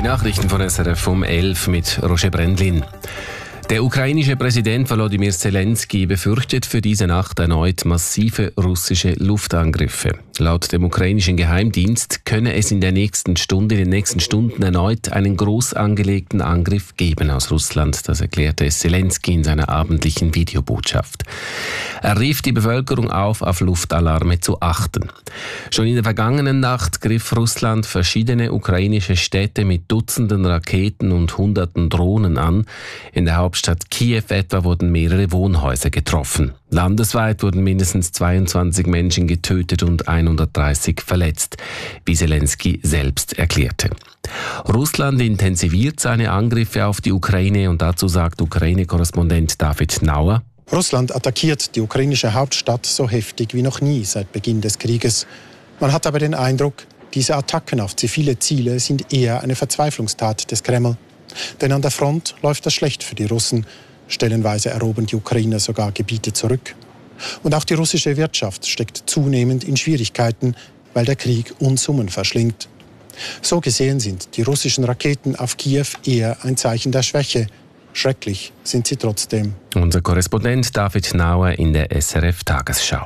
Die Nachrichten von SRF um 11 mit Roger Brendlin. Der ukrainische Präsident Volodymyr Zelensky befürchtet für diese Nacht erneut massive russische Luftangriffe. Laut dem ukrainischen Geheimdienst könne es in den nächsten Stunden erneut einen groß angelegten Angriff geben aus Russland. Das erklärte Zelensky in seiner abendlichen Videobotschaft. Er rief die Bevölkerung auf Luftalarme zu achten. Schon in der vergangenen Nacht griff Russland verschiedene ukrainische Städte mit Dutzenden Raketen und Hunderten Drohnen an. In der Hauptstadt Kiew etwa wurden mehrere Wohnhäuser getroffen. Landesweit wurden mindestens 22 Menschen getötet und 130 verletzt, wie Zelensky selbst erklärte. Russland intensiviert seine Angriffe auf die Ukraine und dazu sagt Ukraine-Korrespondent David Nauer: Russland attackiert die ukrainische Hauptstadt so heftig wie noch nie seit Beginn des Krieges. Man hat aber den Eindruck, diese Attacken auf zivile Ziele sind eher eine Verzweiflungstat des Kreml. Denn an der Front läuft das schlecht für die Russen. Stellenweise erobern die Ukrainer sogar Gebiete zurück. Und auch die russische Wirtschaft steckt zunehmend in Schwierigkeiten, weil der Krieg Unsummen verschlingt. So gesehen sind die russischen Raketen auf Kiew eher ein Zeichen der Schwäche. Schrecklich sind sie trotzdem. Unser Korrespondent David Nauer in der SRF-Tagesschau.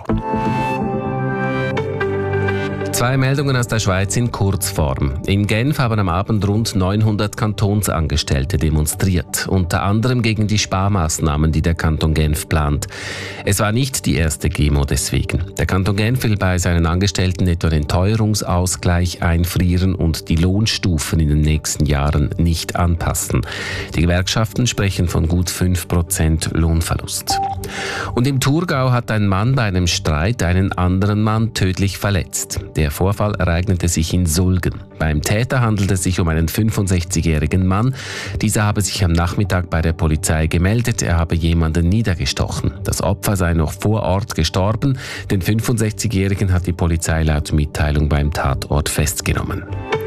Zwei Meldungen aus der Schweiz in Kurzform. In Genf haben am Abend rund 900 Kantonsangestellte demonstriert, unter anderem gegen die Sparmaßnahmen, die der Kanton Genf plant. Es war nicht die erste Demo deswegen. Der Kanton Genf will bei seinen Angestellten etwa den Teuerungsausgleich einfrieren und die Lohnstufen in den nächsten Jahren nicht anpassen. Die Gewerkschaften sprechen von gut 5% Lohnverlust. Und im Thurgau hat ein Mann bei einem Streit einen anderen Mann tödlich verletzt. Der Vorfall ereignete sich in Sulgen. Beim Täter handelt es sich um einen 65-jährigen Mann. Dieser habe sich am Nachmittag bei der Polizei gemeldet, er habe jemanden niedergestochen. Das Opfer sei noch vor Ort gestorben. Den 65-jährigen hat die Polizei laut Mitteilung beim Tatort festgenommen.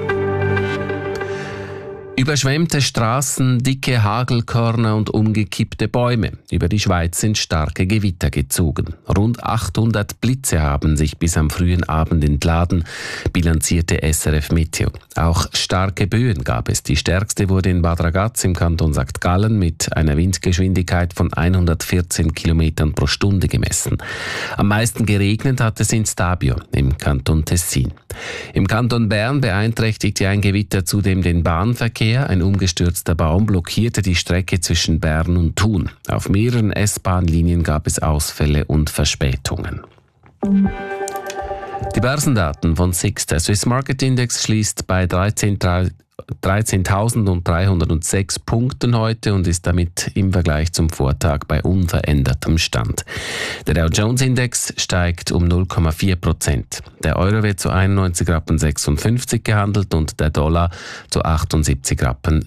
Überschwemmte Straßen, dicke Hagelkörner und umgekippte Bäume. Über die Schweiz sind starke Gewitter gezogen. Rund 800 Blitze haben sich bis am frühen Abend entladen, bilanzierte SRF Meteo. Auch starke Böen gab es. Die stärkste wurde in Bad Ragaz im Kanton St. Gallen mit einer Windgeschwindigkeit von 114 km pro Stunde gemessen. Am meisten geregnet hat es in Stabio im Kanton Tessin. Im Kanton Bern beeinträchtigte ein Gewitter zudem den Bahnverkehr. Ein umgestürzter Baum blockierte die Strecke zwischen Bern und Thun. Auf mehreren S-Bahn-Linien gab es Ausfälle und Verspätungen. Die Börsendaten von SIX. Der Swiss Market Index schließt bei 13.306 Punkten heute und ist damit im Vergleich zum Vortag bei unverändertem Stand. Der Dow Jones Index steigt um 0,4%. Der Euro wird zu 91,56 Rappen gehandelt und der Dollar zu 78,72 Rappen.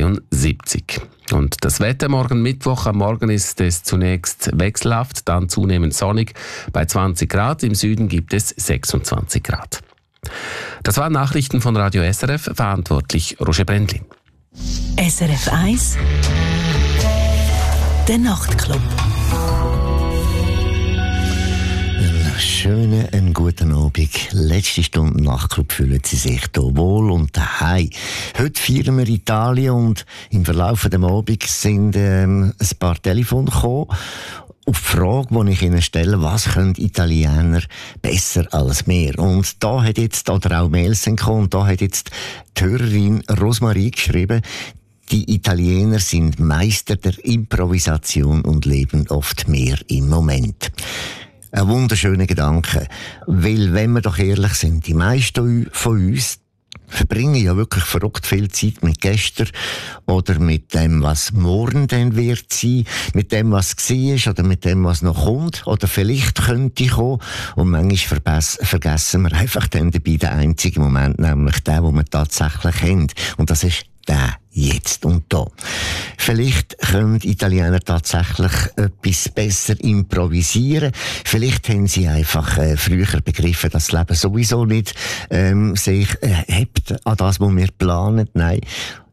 Und das Wetter morgen Mittwoch. Am Morgen ist es zunächst wechselhaft, dann zunehmend sonnig bei 20 Grad. Im Süden gibt es 26 Grad. Das waren Nachrichten von Radio SRF, verantwortlich Roger Brendlin. SRF 1 Der Nachtclub. Einen guten Abend. Letzte Stunde Nachtclub fühlen Sie sich hier wohl und daheim. Heute feiern wir Italien und im Verlauf des Abends sind ein paar Telefone gekommen. Auf die Frage, die ich Ihnen stelle, was können Italiener besser als wir? Und da hat jetzt, oder auch Mails gekommen, und da hat jetzt die Hörerin Rosmarie geschrieben, die Italiener sind Meister der Improvisation und leben oft mehr im Moment. Ein wunderschöner Gedanke. Weil, wenn wir doch ehrlich sind, die meisten von uns verbringen ja wirklich verrückt viel Zeit mit gestern oder mit dem, was morgen dann wird sein, mit dem, was war oder mit dem, was noch kommt oder vielleicht könnte kommen. Und manchmal vergessen wir einfach dann dabei den einzigen Moment, nämlich den, den wir tatsächlich haben. Und das ist der jetzt und da. Vielleicht können Italiener tatsächlich etwas besser improvisieren. Vielleicht haben sie einfach früher begriffen, dass das Leben sowieso nicht sich hebt an das, was wir planen. Nein.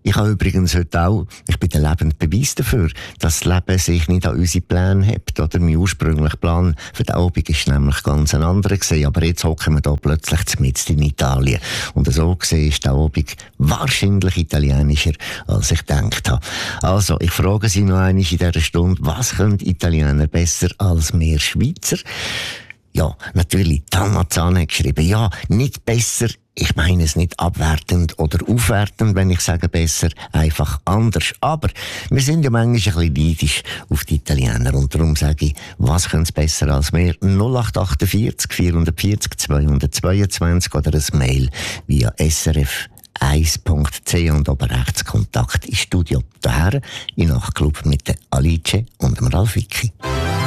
Ich habe übrigens heute auch, ich bin der lebende Beweis dafür, dass das Leben sich nicht an unsere Pläne hebt. Oder mein ursprünglicher Plan für den Abend ist nämlich ganz ein anderer gewesen. Aber jetzt hocken wir da plötzlich mitten in Italien. Und so gesehen ist der Abend wahrscheinlich italienischer, als ich gedacht habe. Also, ich frage Sie noch einmal in dieser Stunde, was können Italiener besser als wir Schweizer? Ja, natürlich, Tamazan hat geschrieben, ja, nicht besser. Ich meine es nicht abwertend oder aufwertend, wenn ich sage besser, einfach anders. Aber wir sind ja manchmal ein bisschen neidisch auf die Italiener. Und darum sage ich, was können sie besser als wir? 0848 440 222 oder ein Mail via srf1.ch und oben rechts Kontakt ins Studio. Daher in Nachtclub mit der Alice und dem Ralf Vicky.